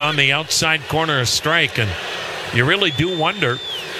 on the outside corner, a strike. And you really do wonder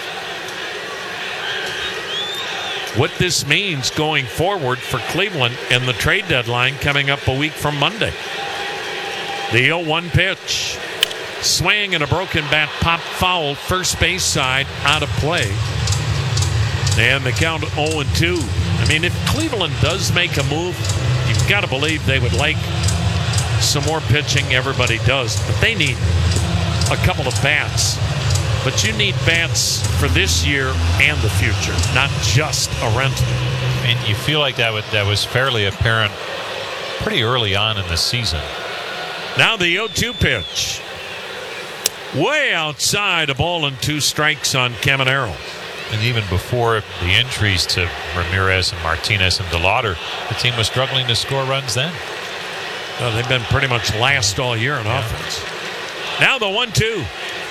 what this means going forward for Cleveland and the trade deadline coming up a week from Monday. The 0-1 pitch. Swing and a broken bat, pop foul, first base side, out of play. And the count 0-2. I mean, if Cleveland does make a move, you've got to believe they would like some more pitching. Everybody does. But they need a couple of bats. But you need bats for this year and the future, not just a rental. I mean, you feel like that was fairly apparent pretty early on in the season. Now the 0-2 pitch. Way outside, a ball and 2 strikes on Caminero. And even before the injuries to Ramirez and Martinez and DeLauder, the team was struggling to score runs then. Well, they've been pretty much last all year in offense. Now the 1-2.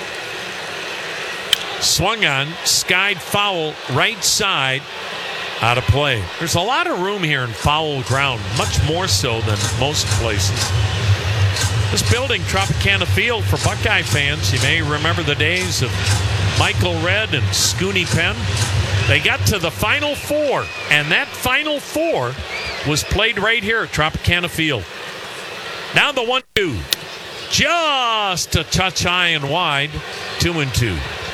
Swung on, skied foul, right side, out of play. There's a lot of room here in foul ground, much more so than most places. This building, Tropicana Field, for Buckeye fans, you may remember the days of Michael Redd and Scooney Penn. They got to the Final Four, and that Final Four was played right here at Tropicana Field. Now the 1-2. Just a touch high and wide, 2-2.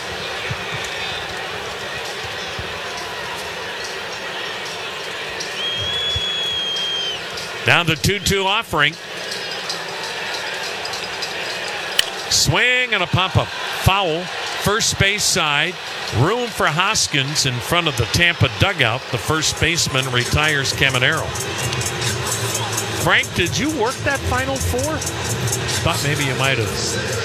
Now the 2-2 offering. Swing and a pop-up. Foul. First base side. Room for Hoskins in front of the Tampa dugout. The first baseman retires Caminero. Frank, did you work that Final Four? Thought maybe you might have.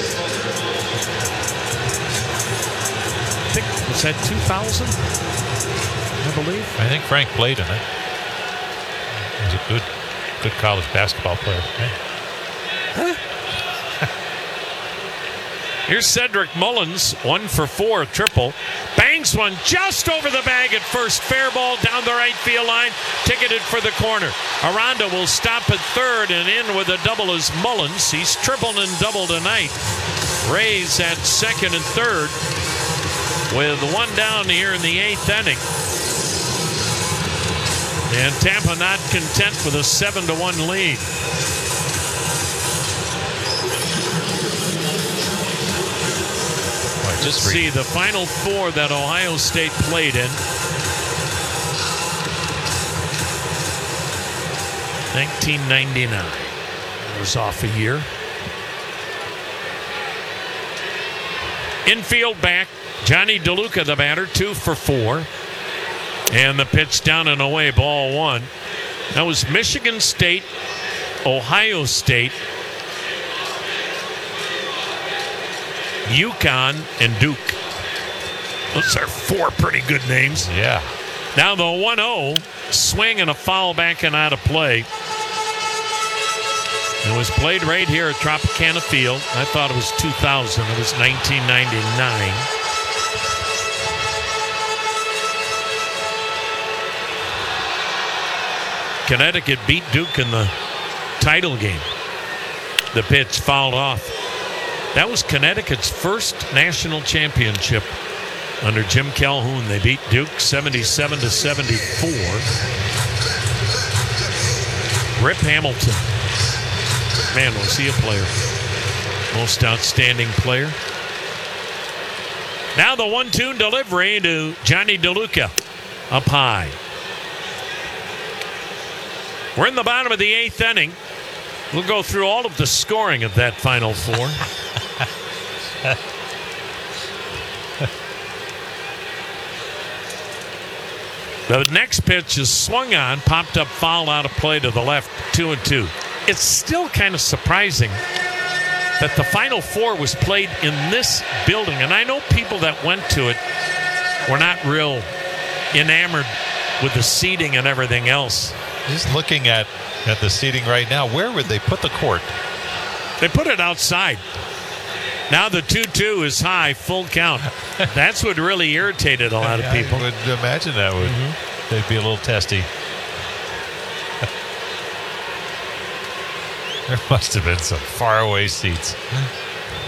I think, was that 2000? I believe. I think Frank played in it. He was a good college basketball player. Huh? Here's Cedric Mullins, 1 for 4, triple. Bangs one just over the bag at first. Fair ball down the right field line, ticketed for the corner. Aranda will stop at third, and in with a double is Mullins. He's tripled and doubled tonight. Rays at second and third with 1 down here in the 8th inning. And Tampa not content with a 7-1 lead. Just see the Final Four that Ohio State played in. 1999. It was off a year. Infield back. Johnny DeLuca, the batter, 2 for 4. And the pitch down and away, ball 1. That was Michigan State, Ohio State, UConn, and Duke. Those are 4 pretty good names. Yeah. Now the 1-0, swing and a foul back and out of play. It was played right here at Tropicana Field. I thought it was 2000. It was 1999. Connecticut beat Duke in the title game. The pitch fouled off. That was Connecticut's first national championship under Jim Calhoun. They beat Duke 77-74. Rip Hamilton. Man, was he a player. Most outstanding player. Now the 1-2 delivery to Johnny DeLuca. Up high. We're in the bottom of the 8th inning. We'll go through all of the scoring of that Final Four. The next pitch is swung on, popped up foul out of play to the left, 2-2. It's still kind of surprising that the Final Four was played in this building. And I know people that went to it were not real enamored with the seating and everything else. Just looking at the seating right now, where would they put the court? They put it outside. Now the 2-2 is high, full count. That's what really irritated a lot of people. I would imagine that would. They'd be a little testy. There must have been some faraway seats.